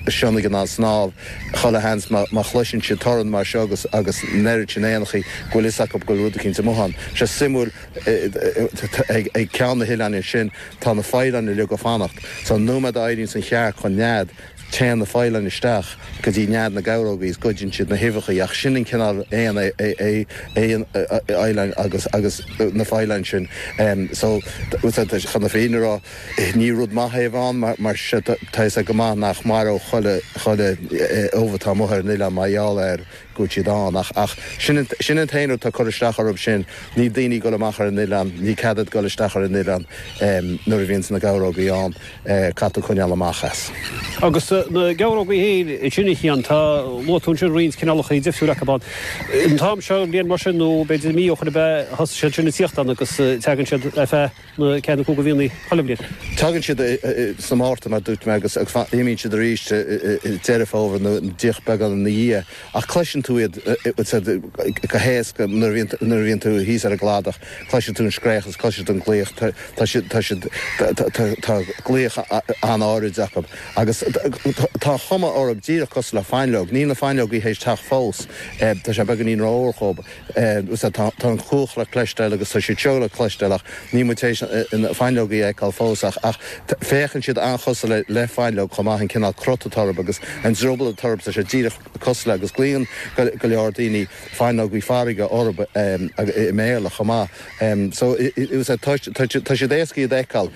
seanna gan snáb chola hens má chluisin si toran mar seo agus neirid sin éanachaí golisach go rudacín sa mohan. Se simúl ag ceanna hiileanir sin tá na fáileanna le go fannacht. So nómad éiríonn san chear chun nead tean na fáileanna isteach go dtí nead na gabhrógaí is gudjin siad na hifacha ach sinning cinál éan agus na fáileann sin. So chun na féinrá ní rud maithe bhán mar se tais a go má nach mar ó cholle óhatá mothir nile maiall gúti dá ach sin tainú tá choristeach arb sin ní daoine go amachar in Ilan, ní cadad go isteachar in Ilan nuair a bhíonn na gabhrógaí an catú chuineal amachchas. Agus na gabhrógaí hé sinna chéan tá lótún sin rions cinálach í difriúach abád. An tám seo líon mar sin nó beidir míochna be has sé sinna tíochtan agus tegann siad fé na ceanna cúga bhíonnaí cholambliad. Tegann siad sa máta mar dút me agus imíonn siad a ríist dearfábhar na díoch began na dhé ach cleisin tú iad go héas go nuair bhíonn tú híos ar a gládach cleisin tú an scréchas cleisin tú an gléoch tá gléoch an áirid Jacob agus tá chuma orb díreach cos le fáinleog ní na fáinleog í hééis teach fós tá sé began íon óchob tá an chuch le cleisteil agus tá sé teola cleisteach ní mutéis in fáinleogaí ag fósach ach féchann siad anchosa le fáinleog chumá an cinál crotatarb agus an drobal tarb sa sé díreach cosla agus glíon go leor daoine fáinleogaí fáriga orb i méla chumá. So tá sé déascaí déáil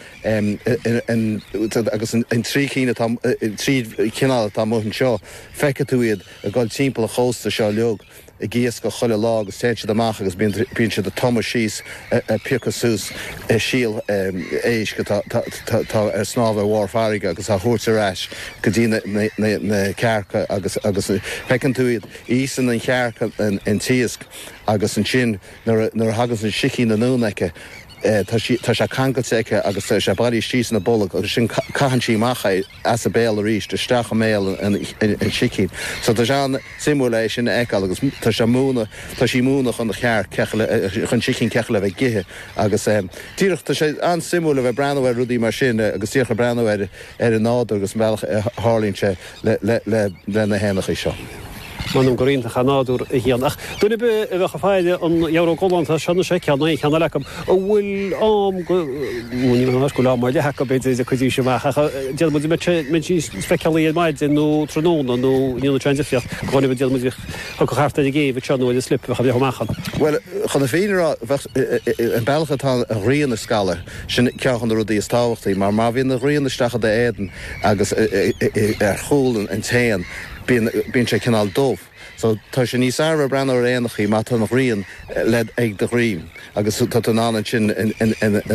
agus an trí cíine trí cinál tá muhann seo feice tú iad a gáil timppla a chósta seo leog I gías go choile lá agus téintse amach agus bíonn siad a Thomas síos piocasús síl éis go tá ar snábh mhór fáriga agus a thuirte reis go dtí na cearcha agus feiceann tú iad ísan an chearcha an tíosc agus an sin nar hagas an sicí na núnaice tá sé cangatecha agus sé bailí síos na bolach agus sin caihantíí macha as a béal a ríist isteach a méal an sicín. So tá sean simuléis sin eáil agus tá sí múna chun chear chun sicín cecha le bheith githe agus tíireach tá sé an simúla bheith breanhir rudí mar sin agus tíocha breanhir ar an nád agus meach hálínse le na héanachaí seo. Man goínta chanáú a híanach. Duna be bheitcha fáide an Eurogolanta sena sé ceanna cheanna lecam ó bhfuil am goúní go lá mar lecha beidir a chuidí semach dealmú me fecealaí maidid nó tróna nó níonna treinfiocht goinna bh dealmú go charta a géh teanú a slip a bh machchan. Well chuna féidirrá an bailchatá a rion na scala sin ceachan rudí is táhachttaí mar bhíon na rion isteach de éan agus ar choúlan an téan bíonn sé cinál dómh. So tá sé níos ára brenn ar éanachaí má tá nach rion le ag de ghríim agus tá an anna sin